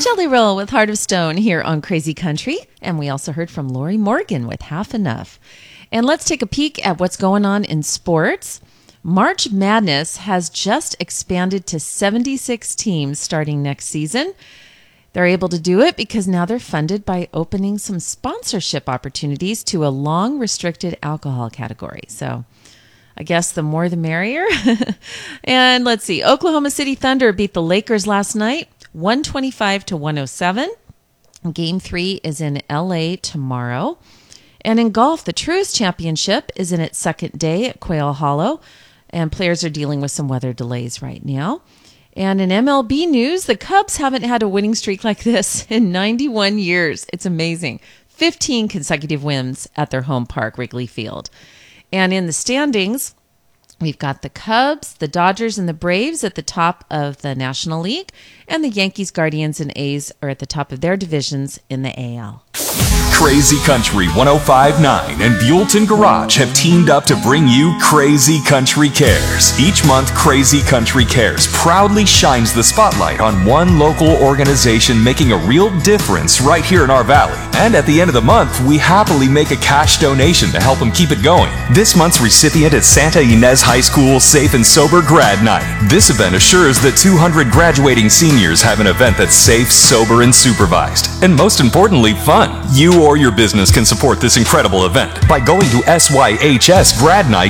Jelly Roll with Heart of Stone here on Crazy Country. And we also heard from Lori Morgan with Half Enough. And let's take a peek at what's going on in sports. March Madness has just expanded to 76 teams starting next season. They're able to do it because now they're funded by opening some sponsorship opportunities to a long restricted alcohol category. So I guess the more the merrier. And let's see. Oklahoma City Thunder beat the Lakers last night, 125-107. Game 3 is in LA tomorrow. And in golf, the Truist Championship is in its second day at Quail Hollow. And players are dealing with some weather delays right now. And in MLB news, the Cubs haven't had a winning streak like this in 91 years. It's amazing. 15 consecutive wins at their home park, Wrigley Field. And in the standings, we've got the Cubs, the Dodgers, and the Braves at the top of the National League. And the Yankees, Guardians, and A's are at the top of their divisions in the AL. Crazy Country 105.9 and Buellton Garage have teamed up to bring you Crazy Country Cares. Each month, Crazy Country Cares proudly shines the spotlight on one local organization making a real difference right here in our valley. And at the end of the month, we happily make a cash donation to help them keep it going. This month's recipient is Santa Ynez High School Safe and Sober Grad Night. This event assures that 200 graduating seniors have an event that's safe, sober, and supervised. And most importantly, fun. You or your business can support this incredible event by going to SYHS Grad Night